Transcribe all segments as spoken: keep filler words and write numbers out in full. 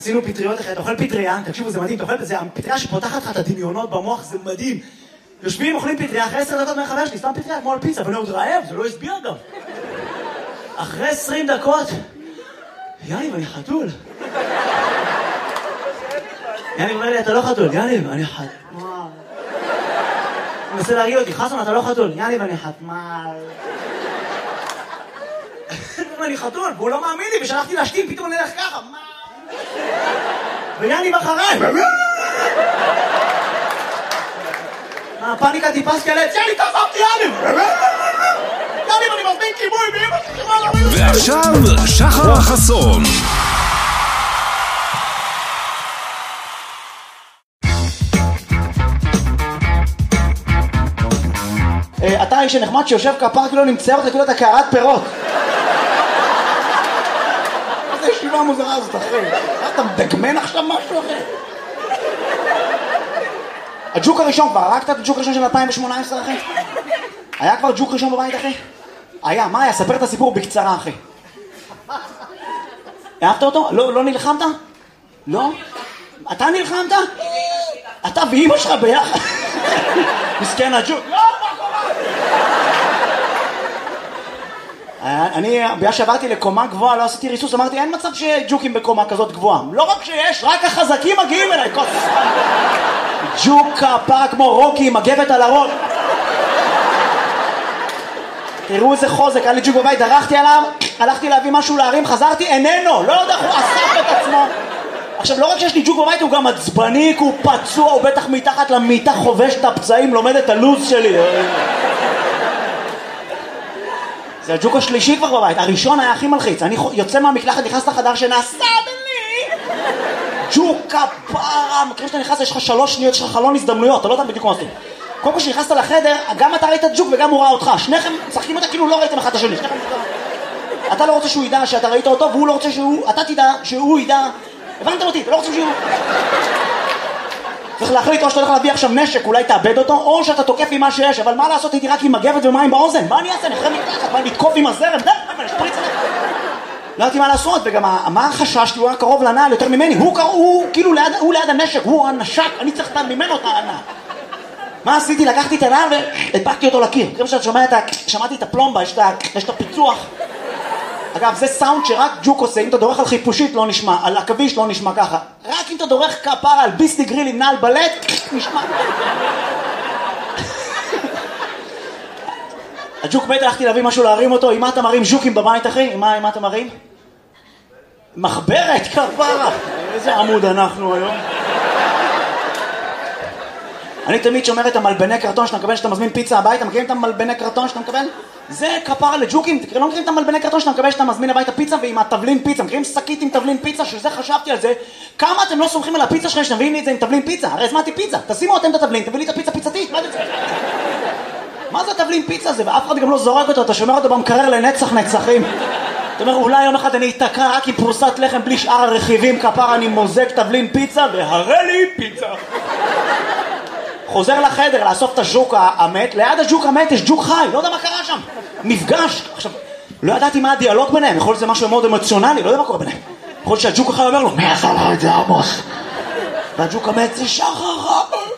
עשינו פטריות אחרי, אתה אוכל פטריה, תקשיבו, זה מדהים, אתה אוכל, זה הפטריה שפותחת לך את הדמיונות במוח, זה מדהים. יושבים, אוכלים פטריה, אחרי עשר דקות מהחבר שלי, סתם פטריה, כמו על פיצה, אבל הוא עוד רעב, זה לא הסביר גם. אחרי עשרים דקות, יאללה, אני חתול. יאללה, אומר לי, אתה לא חתול, יאללה, אני חתול. הוא מנסה להרגיע אותי, חסון, אתה לא חתול, יאללה, אני חתמל. אני חתול, והוא לא מאמין לי, ושלחתי להשתים, פתאום נלך ככה, מה? ויאני בחריי. הפאניקה טיפס כאלה, יאני, תעזבתי, יאני! יאני, אני מזמין כיבוי, באמא שכימה, ועכשיו, שחר חסון. אתה האיש הנחמד שיושב כפר כאילו נמצא אותך כאילו אתה קערת פירות. איזה ישיבה מוזרה הזאת, אחי. אתה מדגמן עכשיו משהו, אחי? הג'וק הראשון כבר, הרגת את הג'וק הראשון של אלפיים שמונה עשרה, אחי? היה כבר ג'וק ראשון בבית, אחי? היה, מה היה? ספר את הסיפור בקצרה, אחי. אהבת אותו? לא, לא נלחמת? לא? אתה נלחמת? אתה ואמא שלך ביחד? מסכן הג'וק. לא, מה קורה? אני, בגלל שעברתי לקומה גבוהה, לא עשיתי ריסוס, אמרתי, אין מצב שג'וקים בקומה כזאת גבוהה. לא רק שיש, רק החזקים מגיעים אליי, כוס. ג'וק כפרה כמו רוקי, מגבת על הראש. תראו איזה חוזק, היה לי ג'וק בבית, דרכתי עליו, הלכתי להביא משהו להרים, חזרתי, איננו, לא יודע, הוא אסף את עצמו. עכשיו, לא רק שיש לי ג'וק בבית, הוא גם עצבניק, הוא פצוע, הוא בטח מתחת למיטה חובש את הפצעים, לומד את הלוז שלי. זה הג'וק השלישי כבר בבית, הראשון היה הכי מלחיץ, אני יוצא מהמקלחת, נכנס לחדר שינה, סדלי! ג'וק כפרה, מכירים שאתה נכנס, יש לך שלוש שניות, יש לך חלון הזדמנויות, אתה לא יודע בדיוק מה עושים. קודם כל שנכנסת לחדר, גם אתה ראית את ג'וק וגם הוא ראה אותך, שניכם צחקים אותה כאילו לא ראיתם אחד את השני, שניכם... אתה לא רוצה שהוא ידע שאתה ראית אותו, והוא לא רוצה שהוא... אתה תדע שהוא ידע... הבנתם אותי, אתה לא רוצה שהוא... צריך להחליט או שאתה הולך להביא עכשיו נשק, אולי תאבד אותו, או שאתה תוקף עם מה שיש, אבל מה לעשות איתי רק עם מגבת ומים באוזן? מה אני אעשה? אני אחרי מתחת, מה לתקוף עם הזרם? די, אבל שפריץ עליך. לא יודעתי מה לעשות, וגם מה החשש שלי, הוא היה קרוב לנעל יותר ממני, הוא, הוא כאילו ליד, הוא ליד הנשק, הוא הנשק, אני צריך ממנו את הענה. מה עשיתי? לקחתי את הנעל והדבקתי אותו לקיר. כמו שאתה שומע, שמעתי את הפלומבה, יש את הפיצוח. אגב, זה סאונד שרק ג'וק עושה, אם אתה דורך על חיפושית לא נשמע, על עכביש לא נשמע ככה. רק אם אתה דורך כפרה על ביסטי גריל עם נעל בלט, נשמע. הג'וק בית הלכתי להביא משהו להרים אותו, עם מה אתה מרים ז'וקים בבית, אחי? עם מה, עם מה אתה מרים? מחברת, כפרה. איזה עמוד אנחנו היום. אני תמיד שומר את המלבני קרטון שאתה מקבל, שאתה מזמין פיצה הביתה, מכירים את המלבני קרטון שאתה מקבל? זה כפרה לג'וקים, לא מכירים את המלבני קרטון שאתה מקבל שאתה מזמין הביתה פיצה ועם התבלין פיצה, מכירים שקית עם תבלין פיצה, שזה חשבתי על זה, כמה אתם לא סומכים על הפיצה שלכם שתביאים לי את זה עם תבלין פיצה? הרי הזמנתי פיצה, תשימו אתם את התבלין, תביא לי את הפיצה פיצתית, מה זה? מה זה תבלין פיצה הזה? ואף אחד גם לא זורק אותו, אתה שומר אותו במקרר לנצח נצחים. אתה אומר, אולי יום אחד אני אתקע רק עם פרוסת לחם בלי שאר הרכיבים, כפרה אני מוזג תבלין פיצה והראה לי פיצה. חוזר לחדר לאסוף את הג'וק המת, ליד הג'וק המת יש ג'וק חי, לא יודע מה קרה שם. מפגש, עכשיו, לא ידעתי מה הדיאלוג ביניהם, יכול להיות זה משהו מאוד אמוציונלי, לא יודע מה קורה ביניהם. יכול להיות שהג'וק החי אומר לו, מי עשה לו את זה עמוס? והג'וק המת זה שחר.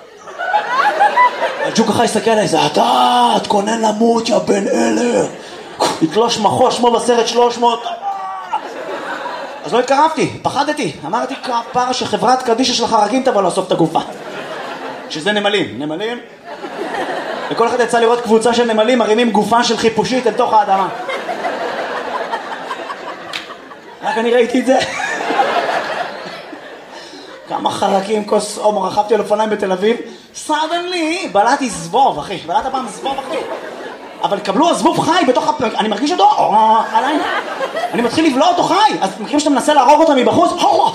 הג'וק החי יסתכל עליי, זה אתה, תכונן למות יא בן אלר. יתלוש מחוש כמו בסרט שלוש מאות. אז לא התקרבתי, פחדתי, אמרתי כפרה שחברת קדישה של החרקים תבוא לאסוף את הגופה. שזה נמלים, נמלים. לכל אחד יצא לראות קבוצה של נמלים מרימים גופה של חיפושית אל תוך האדמה. רק אני ראיתי את זה. כמה חרקים, כוס עומר, רכבתי על אופניים בתל אביב. סדנלי, בלעתי זבוב, אחי. בלעת פעם זבוב, אחי. אבל קבלו הזבוב חי בתוך הפ... אני מרגיש אותו, עליי. אני מתחיל לבלוע אותו חי. אז מכירים שאתה מנסה להרוג אותו מבחוץ?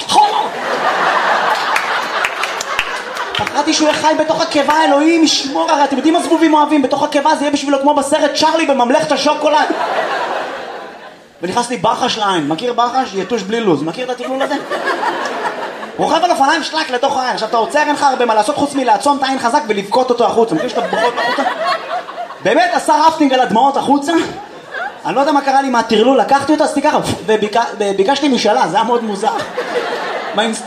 פחדתי שהוא יהיה חי בתוך הקיבה, אלוהים ישמור, הרי אתם יודעים מה זבובים אוהבים? בתוך הקיבה זה יהיה בשבילו כמו בסרט צ'רלי בממלכת השוקולד. ונכנס לי ברחש לעין, מכיר ברחש? יתוש בלי לוז, מכיר את התכלול הזה? רוכב על אופניים שלק לתוך העין, עכשיו אתה עוצר, אין לך הרבה מה לעשות חוץ מלעצום את העין חזק ולבכות אותו החוצה, מכיר שאתה בוכות החוצה? באמת עשה רפטינג על הדמעות החוצה? אני לא יודע מה קרה לי מהטרלול, לקחתי אותו, עשיתי ככה, וביקשתי משאלה, זה היה מאוד מוזר. מה עם